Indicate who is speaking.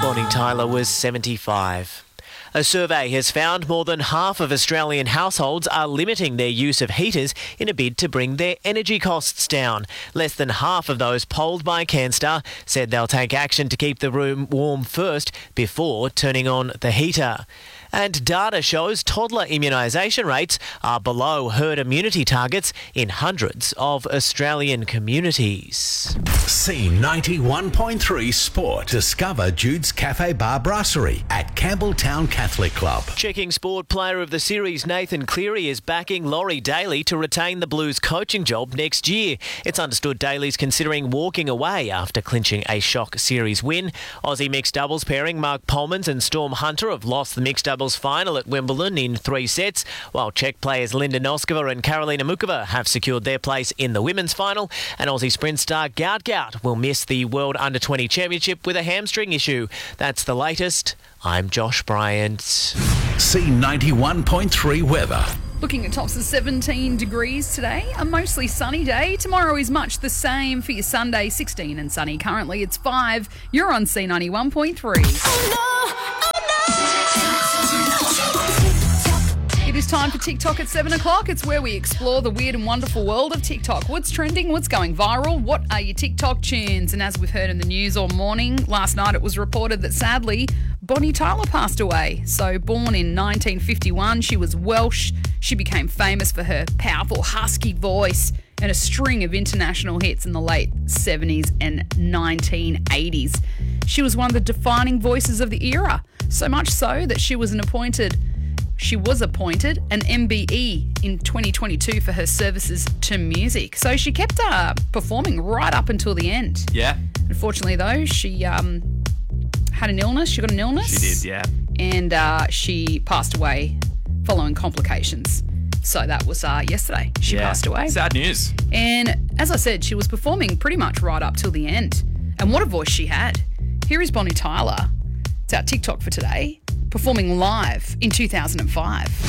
Speaker 1: Bonnie Tyler was 75. A survey has found more than half of Australian households are limiting their use of heaters in a bid to bring their energy costs down. Less than half of those polled by Canstar said they'll take action to keep the room warm first before turning on the heater. And data shows toddler immunisation rates are below herd immunity targets in hundreds of Australian communities.
Speaker 2: C91.3 Sport. Discover Jude's Cafe Bar Brasserie at Campbelltown Catholic Club.
Speaker 1: Checking Sport Player of the Series Nathan Cleary is backing Laurie Daly to retain the Blues coaching job next year. It's understood Daly's considering walking away after clinching a shock series win. Aussie mixed doubles pairing Mark Polmans and Storm Hunter have lost the mixed doubles final at Wimbledon in 3 sets, while Czech players Linda Noskova and Karolina Mukova have secured their place in the women's final, and Aussie sprint star Gout Gout will miss the World Under-20 Championship with a hamstring issue. That's the latest. I'm Josh Bryant.
Speaker 2: C91.3 weather.
Speaker 3: Looking at tops of 17 degrees today, a mostly sunny day. Tomorrow is much the same for your Sunday, 16 and sunny. Currently it's 5. You're on C91.3. It is time for TikTok at 7 o'clock. It's where we explore the weird and wonderful world of TikTok. What's trending? What's going viral? What are your TikTok tunes? And as we've heard in the news all morning, last night it was reported that sadly Bonnie Tyler passed away. So born in 1951, she was Welsh. She became famous for her powerful husky voice and a string of international hits in the late 70s and 1980s. She was one of the defining voices of the era, so much so that she was appointed an MBE in 2022 for her services to music. So she kept performing right up until the end.
Speaker 4: Yeah.
Speaker 3: Unfortunately, though, she had an illness. She got an illness.
Speaker 4: She did, yeah.
Speaker 3: And she passed away following complications. So that was yesterday. She passed away.
Speaker 4: Sad news.
Speaker 3: And as I said, she was performing pretty much right up till the end. And what a voice she had. Here is Bonnie Tyler. It's our TikTok for today, performing live in 2005.